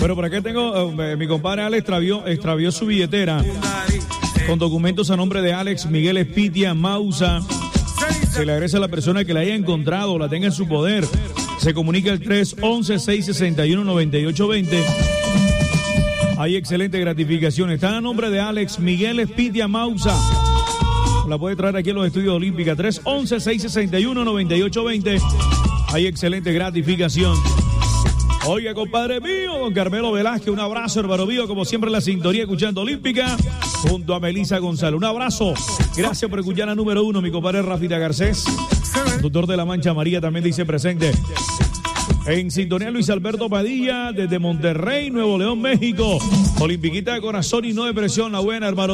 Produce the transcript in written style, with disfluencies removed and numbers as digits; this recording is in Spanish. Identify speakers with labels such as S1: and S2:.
S1: Pero por acá tengo, mi compadre Alex extravió su billetera con documentos a nombre de Alex Miguel Espitia Mausa. Se le agradece a la persona que la haya encontrado, la tenga en su poder. Se comunica al 311-661-9820. Hay excelente gratificación. Está a nombre de Alex Miguel Espitia Mausa. La puede traer aquí en los estudios Olímpica. 311-661-9820. Hay excelente gratificación. Oiga, compadre mío, don Carmelo Velázquez, un abrazo, hermano mío, como siempre en la sintonía escuchando Olímpica, junto a Melissa González. Un abrazo. Gracias por escuchar a número 1, mi compadre Rafita Garcés. Doctor de la Mancha María también dice presente. En sintonía Luis Alberto Padilla, desde Monterrey, Nuevo León, México. Olimpiquita de corazón y no de presión, la buena, hermano.